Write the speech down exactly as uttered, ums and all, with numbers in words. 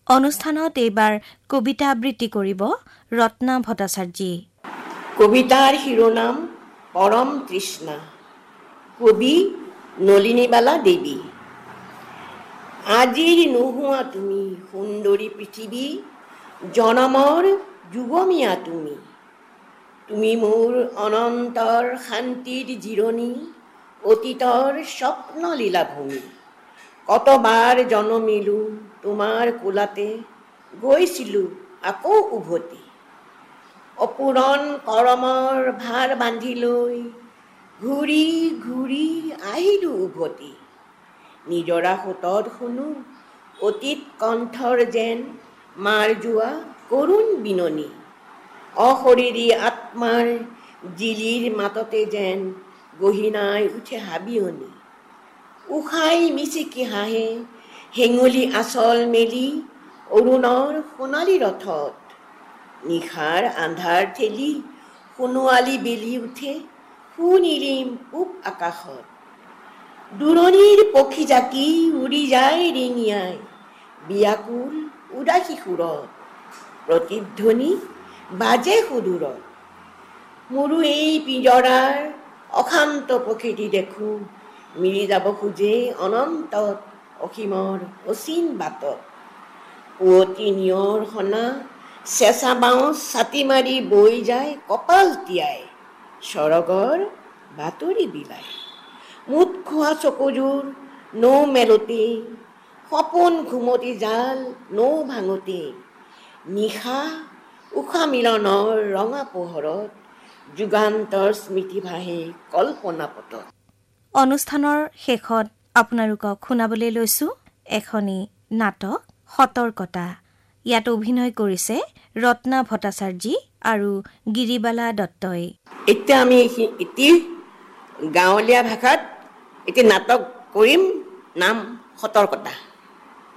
অনুষ্ঠানত এইবাৰ কবিতা আবৃত্তি কৰিব ৰত্না ভট্টাচাৰ্যী। কবিতাৰ শিৰোনাম পৰম তৃষ্ণা। কবি নলিনীবালা দেৱী। আজিৰ নোহোৱা তুমি সুন্দৰী পৃথিৱী, জনমৰ যুগমীয়া তুমি। তুমি মোৰ অনন্তৰ শান্তিৰ জিৰণি, অতীতৰ স্বপ্ন লীলাভূমি। কতবাৰ জনমিলো তোমাৰ কোলাতে, গৈছিলো আকৌ উভতি। অপূৰণ কৰমৰ ভাৰ বান্ধি লৈ, ঘূৰি ঘূৰি আহিলো উভতি। নিজৰা সোঁতত শুনো অতীত কণ্ঠৰ যেন মাৰ যোৱা কৰুণ বিননি। অশৰীৰী আত্মাৰ জিলিৰ মাততে যেন গহীনাই উঠে হাবিয়নি। উষাই মিচিকি হাঁহে হেঙুলি আঁচল মেলি, অৰুণৰ সোণালী ৰথত। নিশাৰ আন্ধাৰ ঠেলি সোণোৱালী বেলি উঠে সুনিৰিম পূব আকাশত। দূৰণিৰ পক্ষী জাকি উৰি যায় ৰিঙিয়াই, বিয়াকুল উদাসী সুৰত। প্ৰতিধ্বনি বাজে সুদূৰত। মোৰো এই পিঁজৰাৰ অশান্ত প্ৰকৃতি দেখো, মিলি যাব খোজে অনন্তত অসীমৰ অচিন বাটত। পুৱতি নিয়ৰ সনা চেঁচা বাঁও ছাতি মাৰি বৈ যায় কপাল তিয়াই, স্বৰ্গৰ বাতৰি বিলাই। মুঠ খোৱা চকুযোৰ নৌ মেলোঁতেই, সপোন ঘুমতি জাল নৌ ভাঙোতেই। নিশা উষা মিলনৰ ৰঙা পোহৰত, যুগান্তৰ স্মৃতি ভাহে কল্পনা পটত। অনুষ্ঠানৰ শেষত আপোনালোকক শুনাবলৈ লৈছো এখনি নাটক সতৰ্কতা। ইয়াত অভিনয় কৰিছে ৰত্না ভট্টাচাৰ্যী আৰু গিৰিবালা দত্তই। এতিয়া আমি এটি গাঁৱলীয়া ভাষাত এটি নাটক কৰিম, নাম সতৰ্কতা।